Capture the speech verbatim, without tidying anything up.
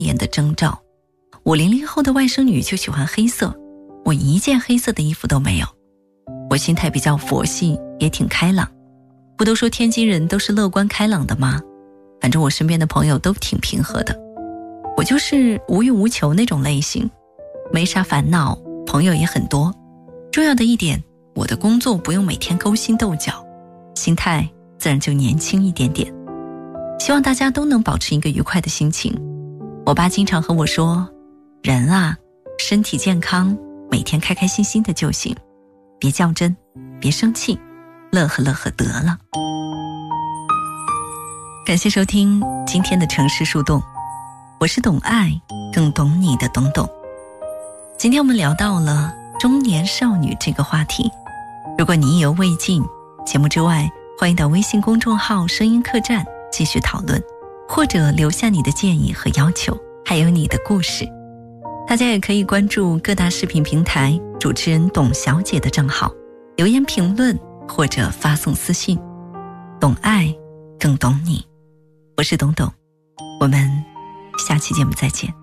年的征兆。我零零后的外甥女就喜欢黑色，我一件黑色的衣服都没有。我心态比较佛系，也挺开朗。不都说天津人都是乐观开朗的吗？反正我身边的朋友都挺平和的。我就是无欲无求那种类型，没啥烦恼，朋友也很多。重要的一点，我的工作不用每天勾心斗角，心态自然就年轻一点点。希望大家都能保持一个愉快的心情。我爸经常和我说，人啊，身体健康，每天开开心心的就行，别较真，别生气，乐呵乐呵得了。感谢收听今天的城市树洞，我是懂爱更懂你的懂懂。今天我们聊到了中年少女这个话题，如果你意犹未尽，节目之外欢迎到微信公众号声音客栈继续讨论，或者留下你的建议和要求，还有你的故事。大家也可以关注各大视频平台主持人董小姐的账号，留言评论或者发送私信。懂爱更懂你，我是董董，我们下期节目再见。